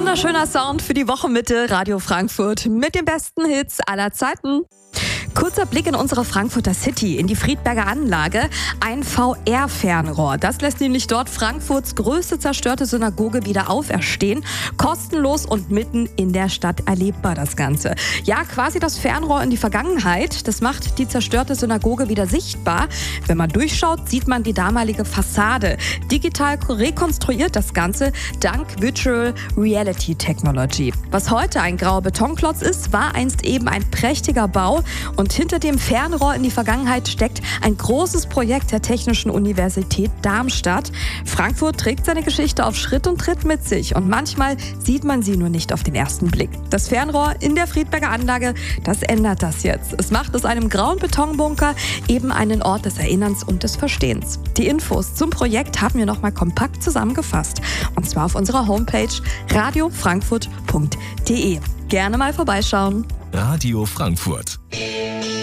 wunderschöner Sound für die Wochenmitte, Radio Frankfurt mit den besten Hits aller Zeiten. Kurzer Blick in unsere Frankfurter City, in die Friedberger Anlage. Ein VR-Fernrohr. Das lässt nämlich dort Frankfurts größte zerstörte Synagoge wieder auferstehen. Kostenlos und mitten in der Stadt erlebbar das Ganze. Ja, quasi das Fernrohr in die Vergangenheit. Das macht die zerstörte Synagoge wieder sichtbar. Wenn man durchschaut, sieht man die damalige Fassade. Digital rekonstruiert das Ganze dank Virtual Reality Technology. Was heute ein grauer Betonklotz ist, war einst eben ein prächtiger Bau. Und hinter dem Fernrohr in die Vergangenheit steckt ein großes Projekt der Technischen Universität Darmstadt. Frankfurt trägt seine Geschichte auf Schritt und Tritt mit sich und manchmal sieht man sie nur nicht auf den ersten Blick. Das Fernrohr in der Friedberger Anlage, das ändert das jetzt. Es macht aus einem grauen Betonbunker eben einen Ort des Erinnerns und des Verstehens. Die Infos zum Projekt haben wir nochmal kompakt zusammengefasst und zwar auf unserer Homepage radiofrankfurt.de. Gerne mal vorbeischauen. Radio Frankfurt.